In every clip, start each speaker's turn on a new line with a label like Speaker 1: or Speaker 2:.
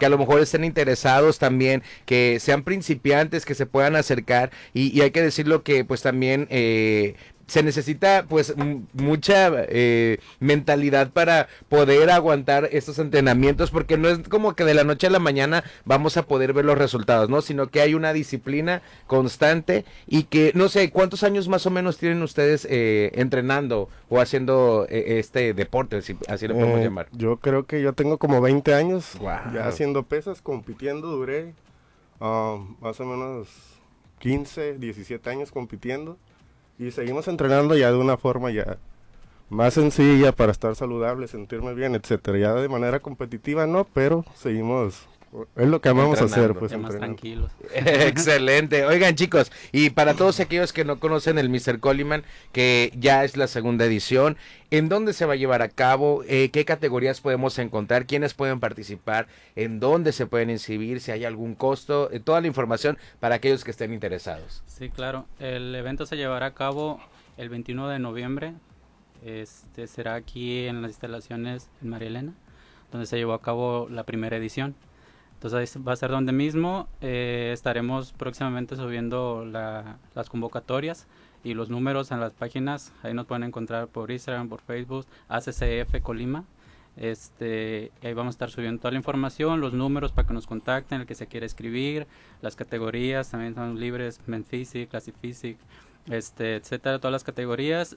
Speaker 1: que a lo mejor estén interesados también, que sean principiantes, que se puedan acercar, y hay que decirlo que pues también se necesita pues mucha mentalidad para poder aguantar estos entrenamientos, porque no es como que de la noche a la mañana vamos a poder ver los resultados, ¿no? Sino que hay una disciplina constante y que, no sé, ¿cuántos años más o menos tienen ustedes entrenando o haciendo este deporte, si así lo podemos llamar?
Speaker 2: Yo creo que yo tengo como 20 años
Speaker 1: Wow.
Speaker 2: ya haciendo pesas, compitiendo, duré más o menos 15, 17 años compitiendo. Y seguimos entrenando ya de una forma ya más sencilla para estar saludable, sentirme bien, etcétera. Ya de manera competitiva no, pero seguimos, es lo que amamos hacer, pues,
Speaker 3: ya más tranquilos.
Speaker 1: Excelente. Oigan, chicos, y para todos aquellos que no conocen el Mr. Coleman, que ya es la segunda edición, ¿en dónde se va a llevar a cabo? ¿Qué categorías podemos encontrar? ¿Quiénes pueden participar? ¿En dónde se pueden inscribir? ¿Si hay algún costo? Toda la información para aquellos que estén interesados.
Speaker 3: Sí, claro. El evento se llevará a cabo el 21 de noviembre. Será aquí en las instalaciones en María Elena, donde se llevó a cabo la primera edición. Entonces va a ser donde mismo. Estaremos próximamente subiendo las convocatorias y los números en las páginas. Ahí nos pueden encontrar por Instagram, por Facebook, ACCF Colima. Ahí vamos a estar subiendo toda la información, los números para que nos contacten, el que se quiera escribir, las categorías también son libres, Men Physique, Classic Physique, etcétera, todas las categorías.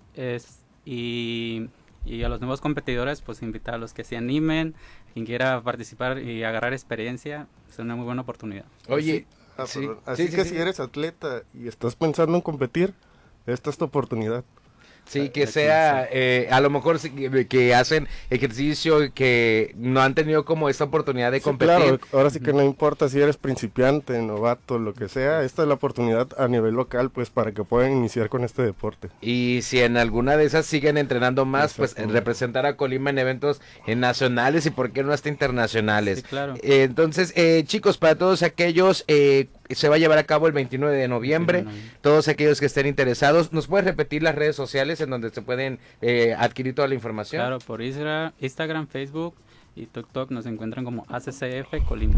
Speaker 3: Y a los nuevos competidores, pues invitar a los que se animen, quien quiera participar y agarrar experiencia, es una muy buena oportunidad.
Speaker 1: Oye,
Speaker 2: sí. Así que si eres atleta y estás pensando en competir, esta es tu oportunidad.
Speaker 1: Sí, que sea, a lo mejor que hacen ejercicio, que no han tenido como esta oportunidad de competir.
Speaker 2: Claro, ahora sí que no importa si eres principiante, novato, lo que sea, esta es la oportunidad a nivel local, pues, para que puedan iniciar con este deporte.
Speaker 1: Y si en alguna de esas siguen entrenando más, pues representar a Colima en eventos nacionales y por qué no hasta internacionales.
Speaker 3: Sí, claro.
Speaker 1: Entonces, chicos, para todos aquellos, se va a llevar a cabo el 29 de noviembre. Todos aquellos que estén interesados, ¿nos puedes repetir las redes sociales en donde se pueden adquirir toda la información?
Speaker 3: Claro, por Instagram, Facebook y TikTok nos encuentran como ACCF Colima.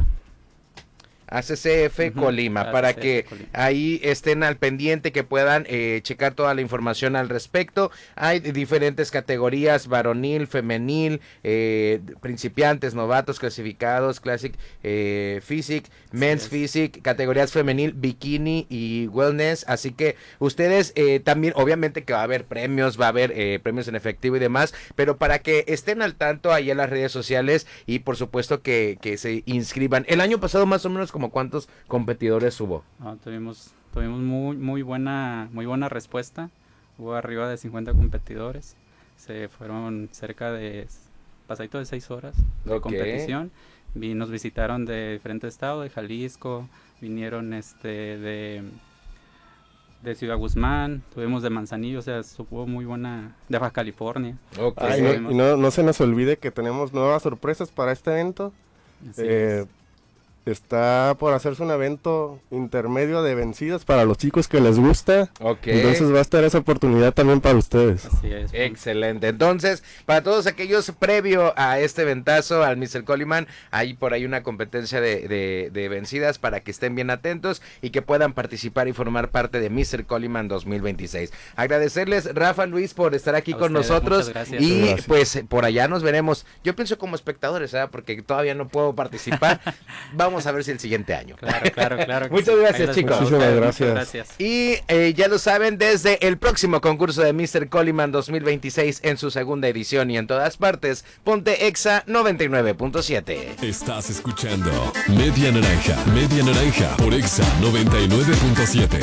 Speaker 1: ACCF Colima,
Speaker 3: ACCF
Speaker 1: para que
Speaker 3: Colima.
Speaker 1: ahí estén al pendiente, que puedan checar toda la información al respecto. Hay diferentes categorías: varonil, femenil, principiantes, novatos, clasificados, Classic Physique, Men's Physique, categorías femenil, bikini y wellness. Así que ustedes también, obviamente que va a haber premios, va a haber premios en efectivo y demás, pero para que estén al tanto ahí en las redes sociales y por supuesto que se inscriban. El año pasado más o menos, ¿como cuántos competidores hubo?
Speaker 3: Tuvimos muy buena respuesta. Hubo arriba de 50 competidores. Se fueron cerca de pasadito de 6 horas de competición. Nos visitaron de diferentes estados, de Jalisco, vinieron de Ciudad Guzmán, tuvimos de Manzanillo, o sea, hubo muy buena, de Baja California.
Speaker 2: No se nos olvide que tenemos nuevas sorpresas para este evento. Está por hacerse un evento intermedio de vencidas para los chicos que les gusta. Entonces va a estar esa oportunidad también para ustedes.
Speaker 3: Así es.
Speaker 1: Excelente. Entonces, para todos aquellos previo a este eventazo, al Mr. Coleman, hay por ahí una competencia de vencidas para que estén bien atentos y que puedan participar y formar parte de Mr. Coleman 2026. Agradecerles, Rafa, Luis, por estar aquí con nosotros. Y pues por allá nos veremos. Yo pienso como espectadores, ¿verdad? Porque todavía no puedo participar. Vamos a ver si el siguiente año.
Speaker 3: Claro.
Speaker 1: Muchas gracias, chicos.
Speaker 2: Muchísimas gracias.
Speaker 1: Y ya lo saben, desde el próximo concurso de Mr. Coleman 2026 en su segunda edición y en todas partes, ponte Exa 99.7.
Speaker 4: Estás escuchando Media Naranja por Exa 99.7.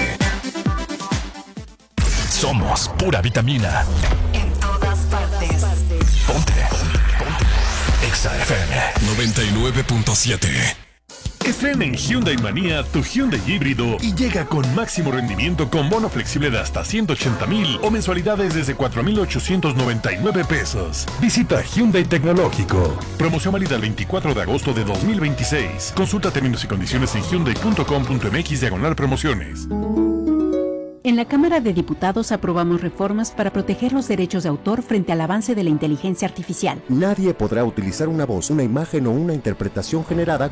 Speaker 4: Somos pura vitamina.
Speaker 5: En todas partes.
Speaker 4: Ponte Exa FM 99.7. Estrena en Hyundai Manía tu Hyundai híbrido y llega con máximo rendimiento con bono flexible de hasta 180,000 o mensualidades desde 4,899 pesos. Visita Hyundai Tecnológico. Promoción válida el 24 de agosto de 2026. Consulta términos y condiciones en hyundai.com.mx/promociones.
Speaker 6: En la Cámara de Diputados aprobamos reformas para proteger los derechos de autor frente al avance de la inteligencia artificial.
Speaker 7: Nadie podrá utilizar una voz, una imagen o una interpretación generada